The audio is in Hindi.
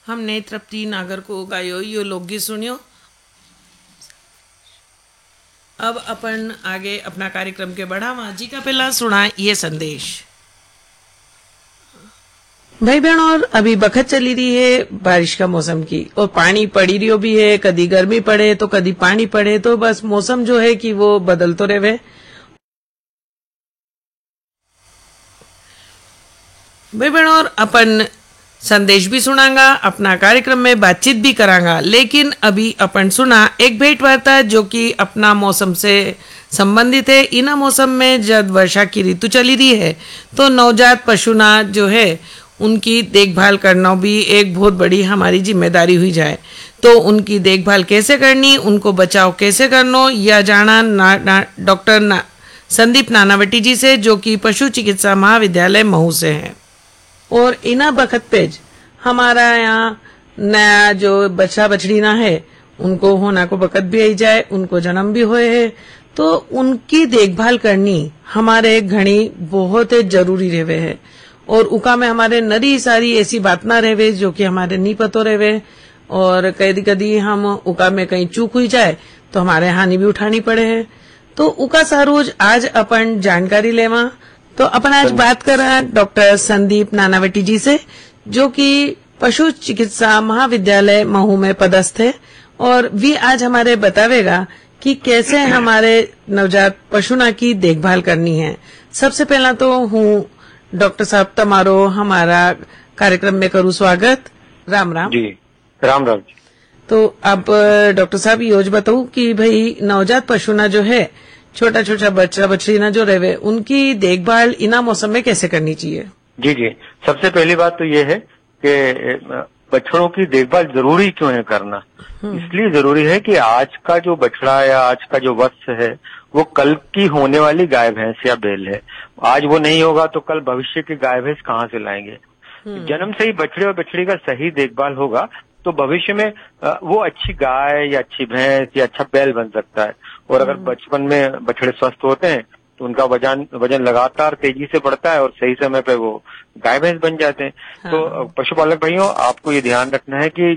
हमने तृप्ति नागर को गायो यो लोकगीत सुनियो। अब अपन आगे अपना कार्यक्रम के बढ़ावा जी का पहला सुना ये संदेश। भाई बहन, और अभी बखत चली रही है बारिश का मौसम की, और पानी पड़ी रही भी है, कभी गर्मी पड़े तो कभी पानी पड़े, तो बस मौसम जो है कि वो बदल तो रहे। भाई बहन, और अपन संदेश भी सुनांगा, अपना कार्यक्रम में बातचीत भी करांगा, लेकिन अभी अपन सुना एक भेंट वार्ता जो कि अपना मौसम से संबंधित है। इन मौसम में जब वर्षा की ऋतु चली रही है तो नवजात पशुना जो है उनकी देखभाल करना भी एक बहुत बड़ी हमारी जिम्मेदारी हुई जाए। तो उनकी देखभाल कैसे करनी, उनको बचाव कैसे करना, यह जाना डॉक्टर संदीप नानावटी जी से, जो कि पशु चिकित्सा महाविद्यालय महू से हैं। और इना बखत पेज हमारा यहाँ नया जो बच्चा बछड़ी ना है उनको होना को बखत भी आई जाए, उनको जन्म भी हुए है, तो उनकी देखभाल करनी हमारे घनी बहुत जरूरी रहे है। और उका में हमारे नरी सारी ऐसी बात ना रहे जो कि हमारे नहीं पतो रहे, और कदी कदी हम उका में कहीं चूक हुई जाए तो हमारे हानि भी उठानी पड़े है। तो उका सारोज आज अपन जानकारी लेवा। तो अपन आज बात कर रहे हैं डॉक्टर संदीप नानावटी जी से, जो कि पशु चिकित्सा महाविद्यालय महू में पदस्थ है, और भी आज हमारे बतावेगा कि कैसे हमारे नवजात पशुना की देखभाल करनी है। सबसे पहला तो हूँ डॉक्टर साहब तमारो हमारा कार्यक्रम में करूँ स्वागत। राम राम जी। राम राम। तो अब डॉक्टर साहब योज बताऊं कि भाई नवजात पशुना जो है, छोटा छोटा बच्चा बछड़ी ना जो रहे, उनकी देखभाल इना मौसम में कैसे करनी चाहिए? जी जी, सबसे पहली बात तो ये है कि बछड़ों की देखभाल जरूरी क्यों है करना। इसलिए जरूरी है कि आज का जो बछड़ा या आज का जो वत्स है वो कल की होने वाली गाय भैंस या बैल है। आज वो नहीं होगा तो कल भविष्य की गाय भैंस कहाँ से लाएंगे। जन्म से ही बछड़े और बछड़ी का सही देखभाल होगा तो भविष्य में वो अच्छी गाय या अच्छी भैंस या अच्छा बैल बन सकता है। और अगर बचपन में बछड़े स्वस्थ होते हैं तो उनका वजन लगातार तेजी से बढ़ता है और सही समय पे वो गाय भैंस बन जाते हैं। तो पशुपालक भाइयों, आपको ये ध्यान रखना है कि